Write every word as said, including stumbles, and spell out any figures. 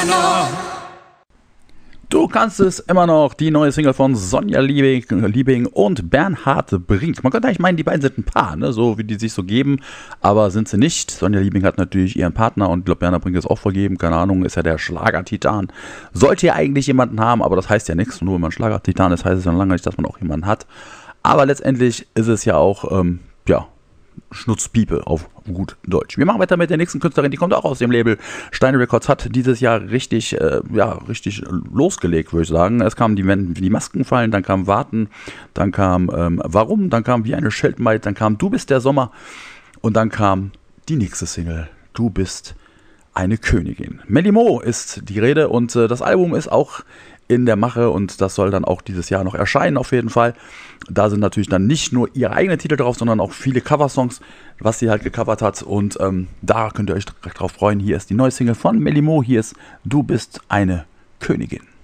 immer noch. Du kannst es immer noch, die neue Single von Sonja Liebing, Liebing und Bernhard Brink. Man könnte eigentlich meinen, die beiden sind ein Paar, ne? So wie die sich so geben, aber sind sie nicht. Sonja Liebing hat natürlich ihren Partner und ich glaube, Bernhard Brink ist auch vergeben, keine Ahnung, ist ja der Schlagertitan. Sollte ja eigentlich jemanden haben, aber das heißt ja nichts. Nur wenn man Schlagertitan ist, heißt es ja lange nicht, dass man auch jemanden hat. Aber letztendlich ist es ja auch, ähm, ja, Schnutzpiepe auf gut Deutsch. Wir machen weiter mit der nächsten Künstlerin, die kommt auch aus dem Label Steine Records, hat dieses Jahr richtig, äh, ja, richtig losgelegt, würde ich sagen. Es kamen die, die Masken fallen, dann kam Warten, dann kam ähm, Warum, dann kam Wie eine Schildmaid, dann kam Du bist der Sommer und dann kam die nächste Single, Du bist eine Königin. Melly Mo ist die Rede und äh, das Album ist auch in der Mache und das soll dann auch dieses Jahr noch erscheinen auf jeden Fall. Da sind natürlich dann nicht nur ihre eigenen Titel drauf, sondern auch viele Coversongs, was sie halt gecovert hat und ähm, da könnt ihr euch drauf freuen. Hier ist die neue Single von Melly Mo, hier ist Du bist eine Königin.